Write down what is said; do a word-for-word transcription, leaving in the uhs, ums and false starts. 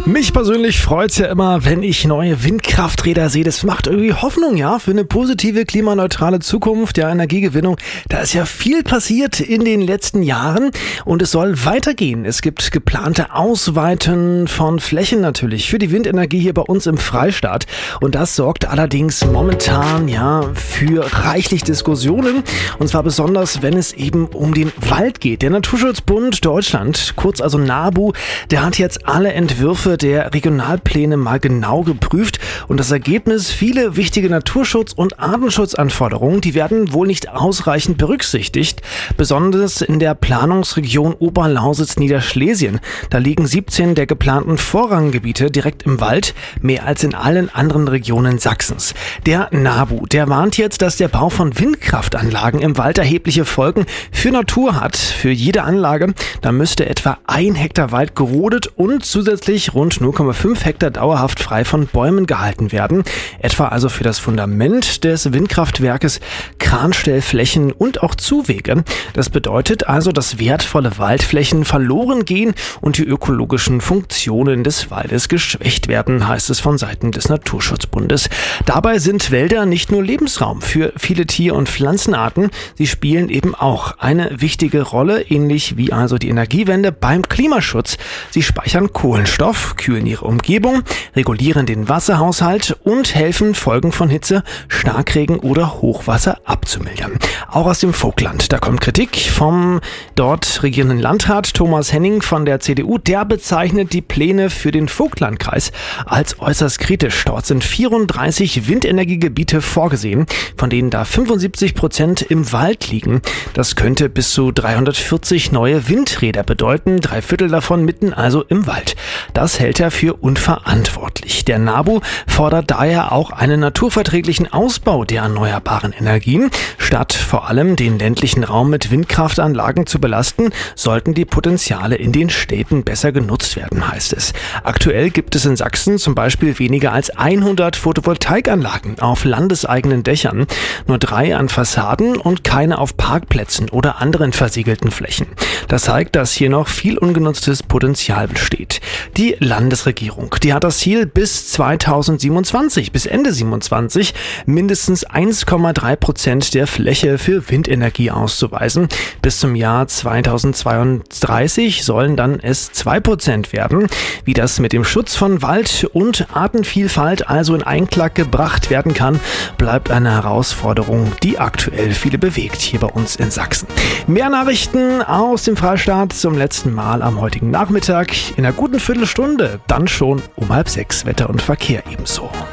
Mich persönlich freut's ja immer, wenn ich neue Windkrafträder sehe. Das macht irgendwie Hoffnung, ja, für eine positive, klimaneutrale Zukunft, ja, Energiegewinnung. Da ist ja viel passiert in den letzten Jahren und es soll weitergehen. Es gibt geplante Ausweiten von Flächen natürlich für die Windenergie hier bei uns im Freistaat. Und das sorgt allerdings momentan, ja, für reichlich Diskussionen. Und zwar besonders, wenn es eben um den Wald geht. Der Naturschutzbund Deutschland, kurz also NABU, der hat jetzt alle Entwürfe der Regionalpläne mal genau geprüft und das Ergebnis: viele wichtige Naturschutz- und Artenschutzanforderungen, die werden wohl nicht ausreichend berücksichtigt, besonders in der Planungsregion Oberlausitz-Niederschlesien. Da liegen siebzehn der geplanten Vorranggebiete direkt im Wald, mehr als in allen anderen Regionen Sachsens. Der NABU, der warnt jetzt, dass der Bau von Windkraftanlagen im Wald erhebliche Folgen für Natur hat. Für jede Anlage, da müsste etwa ein Hektar Wald gerodet und zusätzlich rund null Komma fünf Hektar dauerhaft frei von Bäumen gehalten werden. Etwa also für das Fundament des Windkraftwerkes, Kranstellflächen und auch Zuwege. Das bedeutet also, dass wertvolle Waldflächen verloren gehen und die ökologischen Funktionen des Waldes geschwächt werden, heißt es von Seiten des Naturschutzbundes. Dabei sind Wälder nicht nur Lebensraum für viele Tier- und Pflanzenarten, sie spielen eben auch eine wichtige Rolle, ähnlich wie also die Energiewende beim Klimaschutz. Sie speichern Kohlenstoff, kühlen ihre Umgebung, regulieren den Wasserhaushalt und helfen, Folgen von Hitze, Starkregen oder Hochwasser abzumildern. Auch aus dem Vogtland, da kommt Kritik vom dort regierenden Landrat Thomas Henning von der C D U. Der bezeichnet die Pläne für den Vogtlandkreis als äußerst kritisch. Dort sind vierunddreißig Windenergiegebiete vorgesehen, von denen da fünfundsiebzig Prozent im Wald liegen. Das könnte bis zu dreihundertvierzig neue Windräder bedeuten, drei Viertel davon mitten also im Wald. Das hält er für unverantwortlich. Der NABU fordert daher auch einen naturverträglichen Ausbau der erneuerbaren Energien. Statt vor allem den ländlichen Raum mit Windkraftanlagen zu belasten, sollten die Potenziale in den Städten besser genutzt werden, heißt es. Aktuell gibt es in Sachsen zum Beispiel weniger als hundert Photovoltaikanlagen auf landeseigenen Dächern, nur drei an Fassaden und keine auf Parkplätzen oder anderen versiegelten Flächen. Das zeigt, dass hier noch viel ungenutztes Potenzial besteht. Die Landesregierung, die hat das Ziel, bis zweitausendsiebenundzwanzig, bis Ende siebenundzwanzig, mindestens eins Komma drei Prozent der Fläche für Windenergie auszuweisen. Bis zum Jahr zweitausendzweiunddreißig sollen dann es zwei Prozent werden. Wie das mit dem Schutz von Wald und Artenvielfalt also in Einklang gebracht werden kann, bleibt eine Herausforderung, die aktuell viele bewegt hier bei uns in Sachsen. Mehr Nachrichten aus dem Freistaat zum letzten Mal am heutigen Nachmittag in einer guten Viertelstunde, dann schon um halb sechs. Wetter und Verkehr ebenso.